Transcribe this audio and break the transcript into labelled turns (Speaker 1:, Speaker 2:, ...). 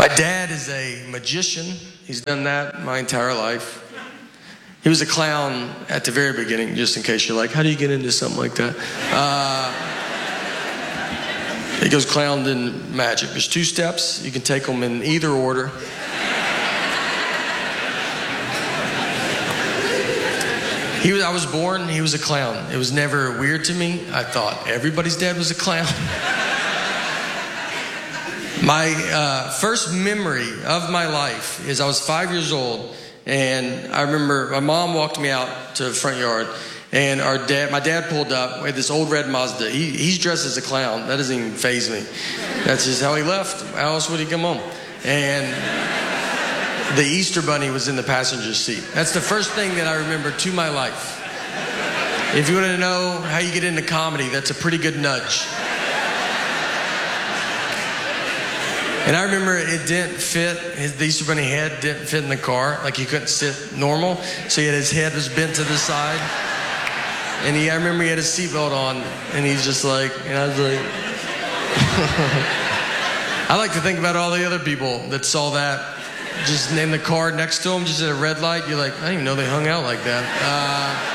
Speaker 1: My dad is a magician. He's done that my entire life. He was a clown at the very beginning, just in case you're like, how do you get into something like that? He goes clown and magic. There's 2 steps. You can take them in either order. I was born, he was a clown. It was never weird to me. I thought everybody's dad was a clown. My first memory of my life is I was 5 years old, and I remember my mom walked me out to the front yard, and my dad pulled up with this old red Mazda. He's dressed as a clown. That doesn't even faze me. That's just how he left. How else would he come home? And the Easter Bunny was in the passenger seat. That's the first thing that I remember to my life. If you want to know how you get into comedy, that's a pretty good nudge. And I remember it didn't fit, the Easter Bunny head didn't fit in the car. Like, he couldn't sit normal. So his head was bent to the side. And I remember he had his seatbelt on, and he's just like, and I was like, I like to think about all the other people that saw that, just in the car next to him, just at a red light. You're like, I didn't even know they hung out like that.